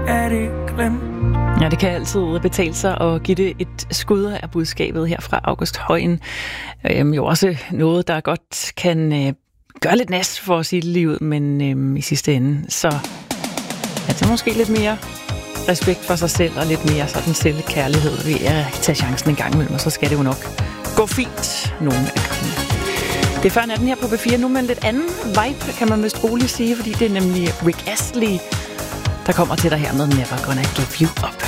er det glemt. Ja, det kan altid betale sig at give det et skud af budskabet her fra August Højen. Jo også noget, der godt kan gøre lidt næst for at sige livet, men i sidste ende, så er det måske lidt mere respekt for sig selv og lidt mere sådan selvkærlighed ved at tage chancen en gang imellem, og så skal det jo nok gå fint nogle af gangene. Det er før natten her på B4 nu med en lidt anden vibe, kan man vist roligt sige, fordi det er nemlig Rick Astley, der kommer til dig her med Never Gonna Give You Up.